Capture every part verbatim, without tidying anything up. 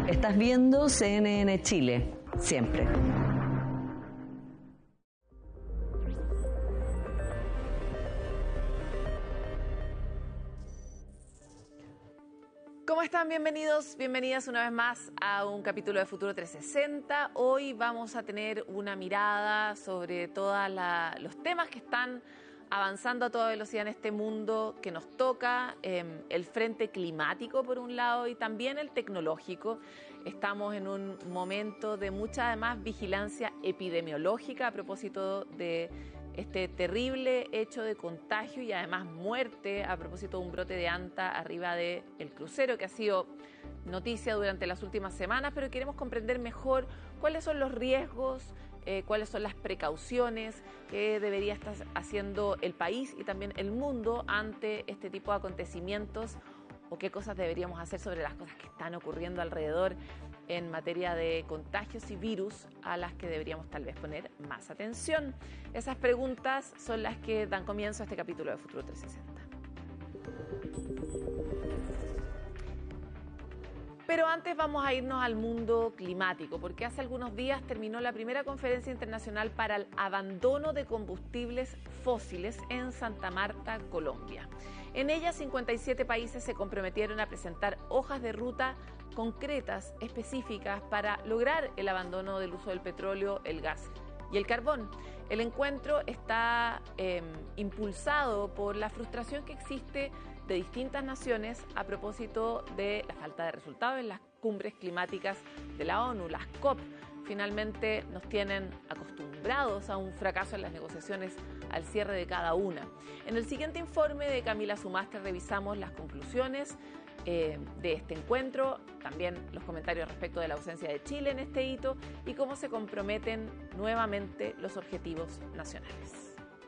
Estás viendo C N N Chile, siempre. ¿Cómo están? Bienvenidos, bienvenidas una vez más a un capítulo de Futuro trescientos sesenta. Hoy vamos a tener una mirada sobre todos los temas que están avanzando a toda velocidad en este mundo que nos toca, eh, el frente climático por un lado y también el tecnológico. Estamos en un momento de mucha además vigilancia epidemiológica a propósito de este terrible hecho de contagio y además muerte a propósito de un brote de anta arriba del crucero que ha sido noticia durante las últimas semanas, pero queremos comprender mejor cuáles son los riesgos, eh, cuáles son las precauciones que debería estar haciendo el país y también el mundo ante este tipo de acontecimientos, o qué cosas deberíamos hacer sobre las cosas que están ocurriendo alrededor en materia de contagios y virus a las que deberíamos tal vez poner más atención. Esas preguntas son las que dan comienzo a este capítulo de Futuro trescientos sesenta. Pero antes vamos a irnos al mundo climático, porque hace algunos días terminó la primera conferencia internacional para el abandono de combustibles fósiles en Santa Marta, Colombia. En ella, cincuenta y siete países se comprometieron a presentar hojas de ruta concretas, específicas, para lograr el abandono del uso del petróleo, el gas y el carbón. El encuentro está eh, impulsado por la frustración que existe de distintas naciones a propósito de la falta de resultados en las cumbres climáticas de la ONU, las COP. Finalmente nos tienen acostumbrados a un fracaso en las negociaciones al cierre de cada una. En el siguiente informe de Camila Sumastre revisamos las conclusiones eh, de este encuentro, también los comentarios respecto de la ausencia de Chile en este hito y cómo se comprometen nuevamente los objetivos nacionales.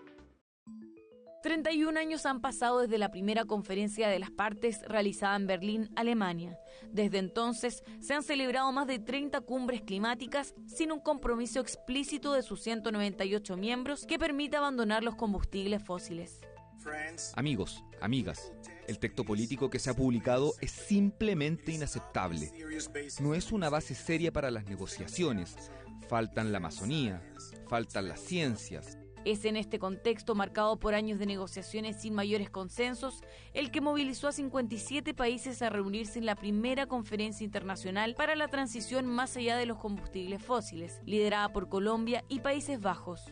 treinta y un años han pasado desde la primera conferencia de las partes realizada en Berlín, Alemania. Desde entonces se han celebrado más de treinta cumbres climáticas sin un compromiso explícito de sus ciento noventa y ocho miembros que permita abandonar los combustibles fósiles. Amigos, amigas, el texto político que se ha publicado es simplemente inaceptable. No es una base seria para las negociaciones. Faltan la Amazonía, faltan las ciencias. Es en este contexto marcado por años de negociaciones sin mayores consensos el que movilizó a cincuenta y siete países a reunirse en la primera conferencia internacional para la transición más allá de los combustibles fósiles, liderada por Colombia y Países Bajos.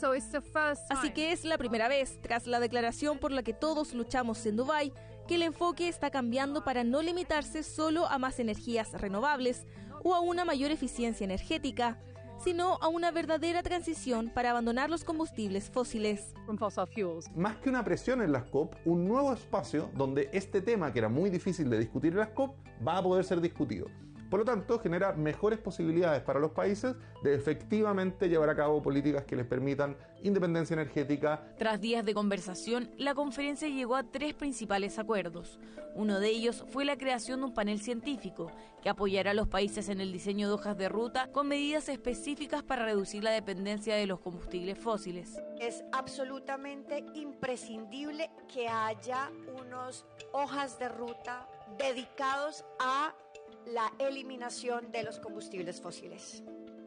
Así que es la primera vez, tras la declaración por la que todos luchamos en Dubái, que el enfoque está cambiando para no limitarse solo a más energías renovables o a una mayor eficiencia energética, sino a una verdadera transición para abandonar los combustibles fósiles. Más que una presión en las COP, un nuevo espacio donde este tema, que era muy difícil de discutir en las COP, va a poder ser discutido. Por lo tanto, genera mejores posibilidades para los países de efectivamente llevar a cabo políticas que les permitan independencia energética. Tras días de conversación, la conferencia llegó a tres principales acuerdos. Uno de ellos fue la creación de un panel científico que apoyará a los países en el diseño de hojas de ruta con medidas específicas para reducir la dependencia de los combustibles fósiles. Es absolutamente imprescindible que haya unas hojas de ruta dedicados a la eliminación de los combustibles fósiles.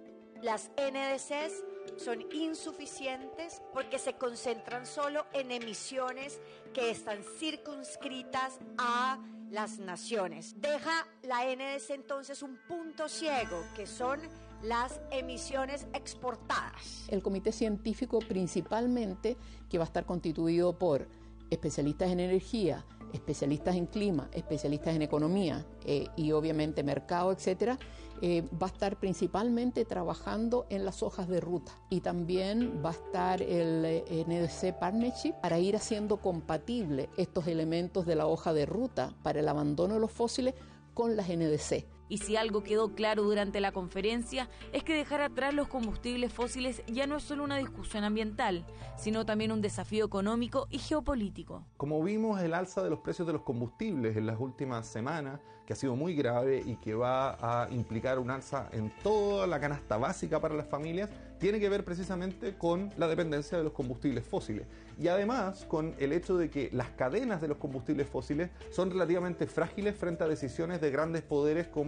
Las N D Cs son insuficientes porque se concentran solo en emisiones que están circunscritas a las naciones. Deja la N D C entonces un punto ciego, que son las emisiones exportadas. El comité científico principalmente, que va a estar constituido por especialistas en energía, especialistas en clima, especialistas en economía eh, y obviamente mercado, etcétera, eh, va a estar principalmente trabajando en las hojas de ruta, y también va a estar el eh, N D C Partnership para ir haciendo compatible estos elementos de la hoja de ruta para el abandono de los fósiles con las N D C. Y si algo quedó claro durante la conferencia es que dejar atrás los combustibles fósiles ya no es solo una discusión ambiental, sino también un desafío económico y geopolítico. Como vimos, el alza de los precios de los combustibles en las últimas semanas, que ha sido muy grave y que va a implicar un alza en toda la canasta básica para las familias, tiene que ver precisamente con la dependencia de los combustibles fósiles. Y además con el hecho de que las cadenas de los combustibles fósiles son relativamente frágiles frente a decisiones de grandes poderes como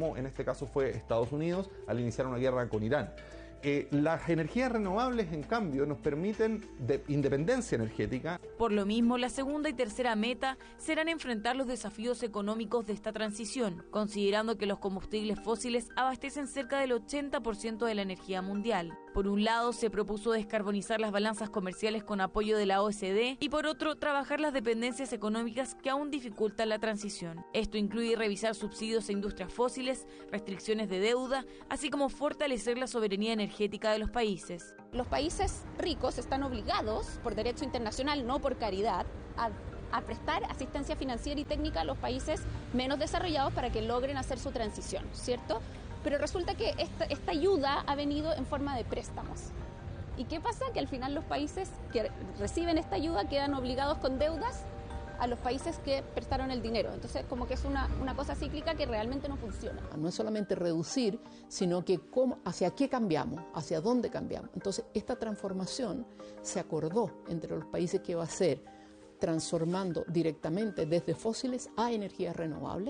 como en este caso fue Estados Unidos al iniciar una guerra con Irán. Eh, las energías renovables, en cambio, nos permiten de independencia energética. Por lo mismo, la segunda y tercera meta serán enfrentar los desafíos económicos de esta transición, considerando que los combustibles fósiles abastecen cerca del ochenta por ciento de la energía mundial. Por un lado, se propuso descarbonizar las balanzas comerciales con apoyo de la O E C D y por otro, trabajar las dependencias económicas que aún dificultan la transición. Esto incluye revisar subsidios a industrias fósiles, restricciones de deuda, así como fortalecer la soberanía energética de los países. Los países ricos están obligados, por derecho internacional, no por caridad, a, a prestar asistencia financiera y técnica a los países menos desarrollados para que logren hacer su transición, ¿cierto? Pero resulta que esta, esta ayuda ha venido en forma de préstamos. ¿Y qué pasa? Que al final los países que reciben esta ayuda quedan obligados con deudas a los países que prestaron el dinero. Entonces, como que es una, una cosa cíclica que realmente no funciona. No es solamente reducir, sino que cómo, hacia qué cambiamos, hacia dónde cambiamos. Entonces, esta transformación se acordó entre los países que va a ser transformando directamente desde fósiles a energías renovables,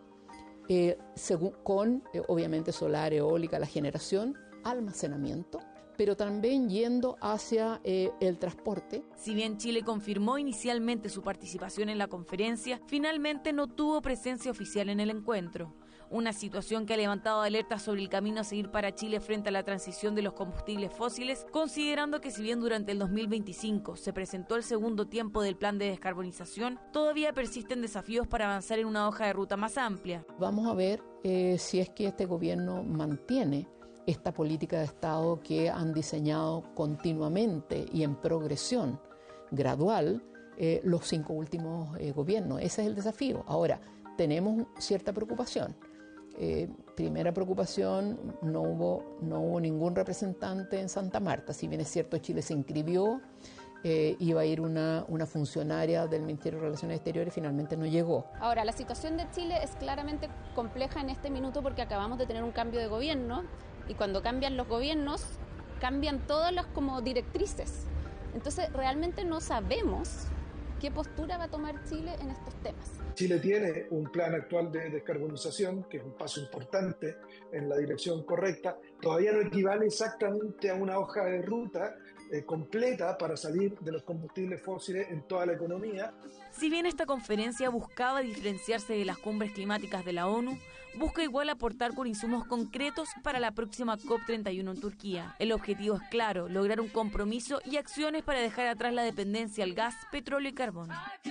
eh, según, con, eh, obviamente, solar, eólica, la generación, almacenamiento, pero también yendo hacia eh, el transporte. Si bien Chile confirmó inicialmente su participación en la conferencia, finalmente no tuvo presencia oficial en el encuentro. Una situación que ha levantado alertas sobre el camino a seguir para Chile frente a la transición de los combustibles fósiles, considerando que si bien durante el dos mil veinticinco se presentó el segundo tiempo del plan de descarbonización, todavía persisten desafíos para avanzar en una hoja de ruta más amplia. Vamos a ver eh, si es que este gobierno mantiene esta política de Estado que han diseñado continuamente y en progresión gradual eh, los cinco últimos eh, gobiernos. Ese es el desafío. Ahora, tenemos cierta preocupación. Eh, primera preocupación, no hubo, no hubo ningún representante en Santa Marta. Si bien es cierto, Chile se inscribió, eh, iba a ir una, una funcionaria del Ministerio de Relaciones Exteriores, finalmente no llegó. Ahora, la situación de Chile es claramente compleja en este minuto porque acabamos de tener un cambio de gobierno. Y cuando cambian los gobiernos, cambian todas las como directrices. Entonces, realmente no sabemos qué postura va a tomar Chile en estos temas. Chile tiene un plan actual de descarbonización, que es un paso importante en la dirección correcta. Todavía no equivale exactamente a una hoja de ruta eh, completa para salir de los combustibles fósiles en toda la economía. Si bien esta conferencia buscaba diferenciarse de las cumbres climáticas de la ONU, busca igual aportar con insumos concretos para la próxima COP treinta y uno en Turquía. El objetivo es claro, lograr un compromiso y acciones para dejar atrás la dependencia al gas, petróleo y carbón.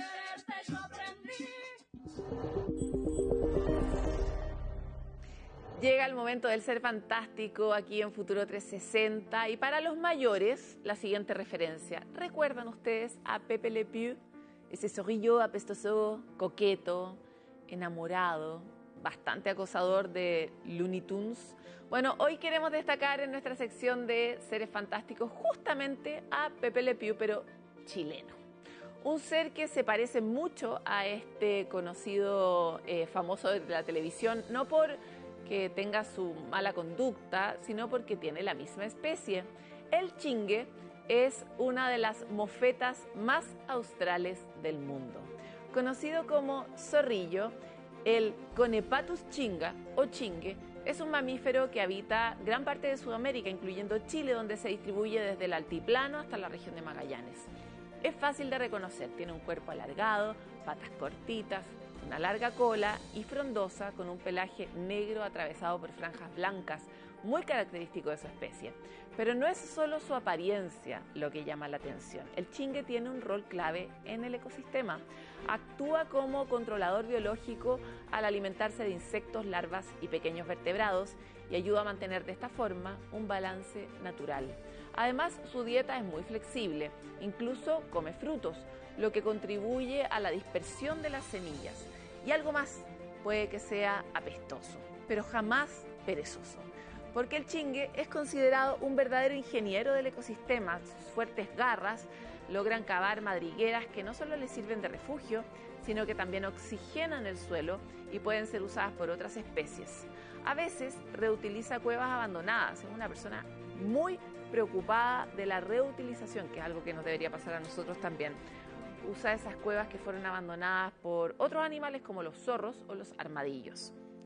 Llega el momento del ser fantástico aquí en Futuro trescientos sesenta y para los mayores la siguiente referencia. ¿Recuerdan ustedes a Pepe Le Pew? Ese zorrillo apestoso, coqueto, enamorado, bastante acosador de Looney Tunes. Bueno, hoy queremos destacar en nuestra sección de seres fantásticos justamente a Pepe Le Pew, pero chileno. Un ser que se parece mucho a este conocido eh, famoso de la televisión, no por que tenga su mala conducta, sino porque tiene la misma especie. El chingue es una de las mofetas más australes del mundo. Conocido como zorrillo, el Conepatus chinga o chingue es un mamífero que habita gran parte de Sudamérica, incluyendo Chile, donde se distribuye desde el altiplano hasta la región de Magallanes. Es fácil de reconocer, tiene un cuerpo alargado, patas cortitas, una larga cola y frondosa con un pelaje negro atravesado por franjas blancas, muy característico de su especie. Pero no es solo su apariencia lo que llama la atención. El chingue tiene un rol clave en el ecosistema. Actúa como controlador biológico al alimentarse de insectos, larvas y pequeños vertebrados y ayuda a mantener de esta forma un balance natural. Además, su dieta es muy flexible, incluso come frutos, lo que contribuye a la dispersión de las semillas. Y algo más, puede que sea apestoso, pero jamás perezoso, porque el chingue es considerado un verdadero ingeniero del ecosistema. Sus fuertes garras logran cavar madrigueras que no solo le sirven de refugio, sino que también oxigenan el suelo y pueden ser usadas por otras especies. A veces reutiliza cuevas abandonadas, es una persona muy preocupada de la reutilización, que es algo que nos debería pasar a nosotros también. Usa esas cuevas que fueron abandonadas por otros animales como los zorros o los armadillos.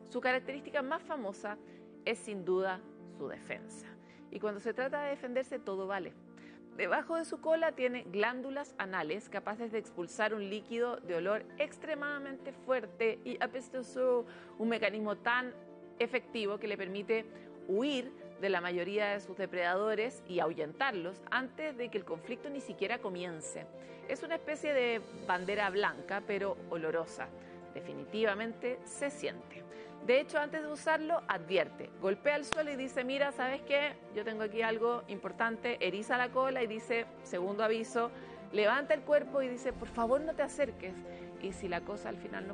Su característica más famosa es sin duda su defensa. Y cuando se trata de defenderse, todo vale. Debajo de su cola tiene glándulas anales capaces de expulsar un líquido de olor extremadamente fuerte y apestoso, un mecanismo tan efectivo que le permite huir de la mayoría de sus depredadores y ahuyentarlos antes de que el conflicto ni siquiera comience. Es una especie de bandera blanca, pero olorosa. Definitivamente se siente. De hecho, antes de usarlo, advierte, golpea el suelo y dice, mira, ¿sabes qué? Yo tengo aquí algo importante, eriza la cola y dice, segundo aviso, levanta el cuerpo y dice, por favor no te acerques. Y si la cosa al final no